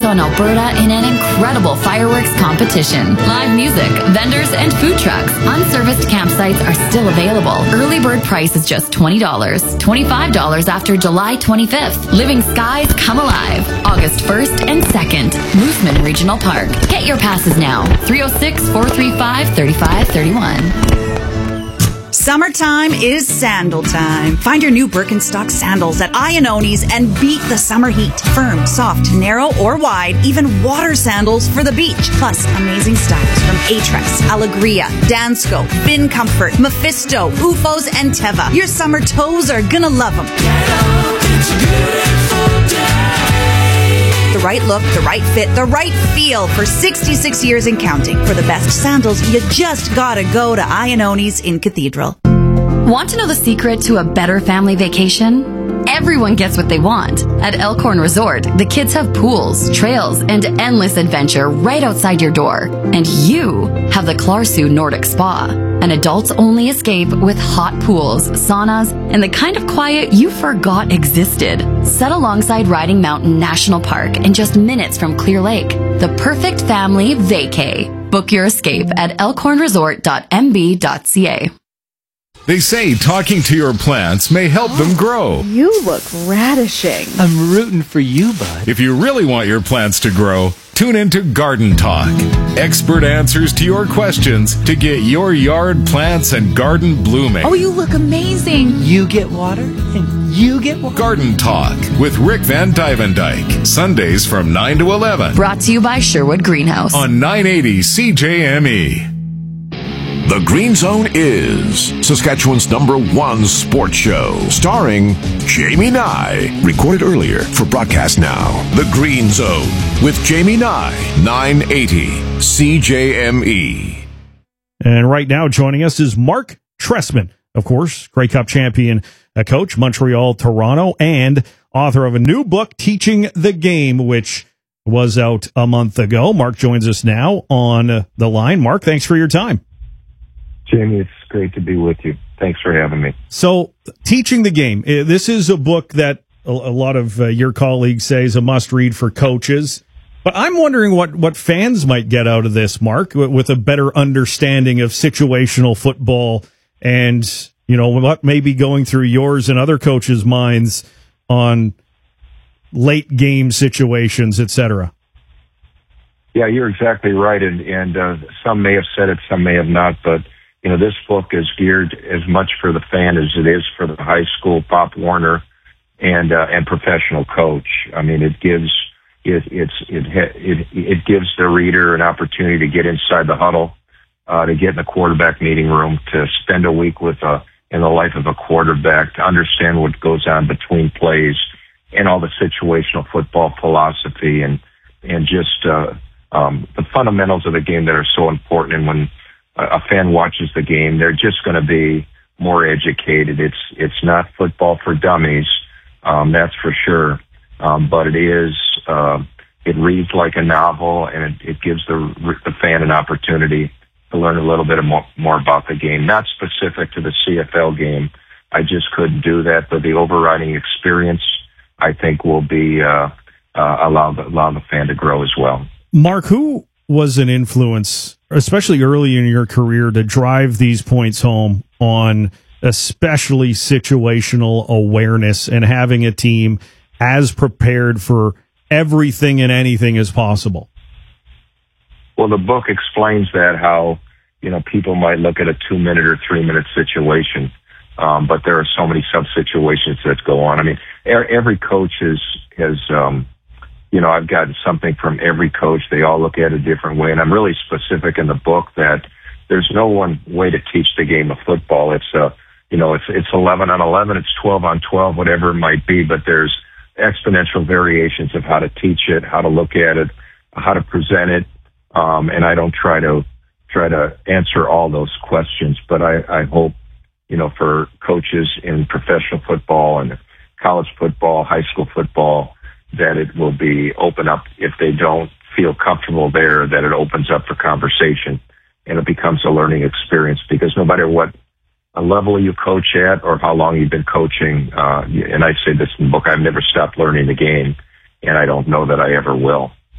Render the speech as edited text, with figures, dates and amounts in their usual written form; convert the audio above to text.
on Alberta in an incredible fireworks competition. Live music, vendors, and food trucks. Unserviced campsites are still available. Early bird price is just $20. $25 after July 25th. Living Skies Come Alive. August 1st and 2nd. Mooseman Regional Park. Get your passes now. 306-435-3531. Summertime is sandal time. Find your new Birkenstock sandals at Iannoni's and beat the summer heat. Firm, soft, narrow, or wide, even water sandals for the beach. Plus, amazing styles from Atres, Alegria, Dansko, Bin Comfort, Mephisto, Ufos, and Teva. Your summer toes are gonna love them. The right look, the right fit, the right feel for 66 years and counting. For the best sandals, you just gotta go to Iannoni's in Cathedral. Want to know the secret to a better family vacation? Everyone gets what they want. At Elkhorn Resort, the kids have pools, trails, and endless adventure right outside your door. And you have the Clarsu Nordic Spa, an adults-only escape with hot pools, saunas, and the kind of quiet you forgot existed. Set alongside Riding Mountain National Park and just minutes from Clear Lake. The perfect family vacay. Book your escape at elkhornresort.mb.ca. They say talking to your plants may help them grow. You look radishing. I'm rooting for you, bud. If you really want your plants to grow, tune into Garden Talk. Expert answers to your questions to get your yard plants and garden blooming. Oh, you look amazing. You get water, and you get water. Garden Talk with Rick Van Dyke. Sundays from 9 to 11. Brought to you by Sherwood Greenhouse. On 980 CJME. The Green Zone is Saskatchewan's #1 sports show, starring Jamie Nye. Recorded earlier for broadcast now. The Green Zone with Jamie Nye, 980 CJME. And right now joining us is Mark Trestman, of course, Grey Cup champion coach, Montreal, Toronto, and author of a new book, Teaching the Game, which was out a month ago. Mark joins us now on the line. Mark, thanks for your time. Jamie, it's great to be with you. Thanks for having me. So, Teaching the Game. This is a book that a lot of your colleagues say is a must-read for coaches. But I'm wondering what fans might get out of this, Mark, with a better understanding of situational football and, you know, what may be going through yours and other coaches' minds on late game situations, etc. Yeah, you're exactly right. And some may have said it, some may have not, but you know, this book is geared as much for the fan as it is for the high school Pop Warner and professional coach. I mean, it gives it gives the reader an opportunity to get inside the huddle, to get in the quarterback meeting room, to spend a week in the life of a quarterback, to understand what goes on between plays and all the situational football philosophy and just the fundamentals of the game that are so important. And when a fan watches the game, they're just going to be more educated. It's not football for dummies, that's for sure. But it is. It reads like a novel, and it gives the fan an opportunity to learn a little bit more about the game. Not specific to the CFL game. I just couldn't do that, but the overriding experience, I think, will be allow the fan to grow as well. Mark, who was an influence, especially early in your career, to drive these points home on especially situational awareness and having a team as prepared for everything and anything as possible? Well, the book explains that, how, you know, people might look at a 2-minute or 3-minute situation, but there are so many sub-situations that go on. I mean, every coach has you know, I've gotten something from every coach. They all look at it a different way. And I'm really specific in the book that there's no one way to teach the game of football. It's, you know, it's 11 on 11, it's 12 on 12, whatever it might be, but there's exponential variations of how to teach it, how to look at it, how to present it. And I don't try to answer all those questions, but I hope, you know, for coaches in professional football and college football, high school football, that it will be open up. If they don't feel comfortable there, that it opens up for conversation and it becomes a learning experience, because no matter what a level you coach at or how long you've been coaching, and I say this in the book, I've never stopped learning the game, and I don't know that I ever will.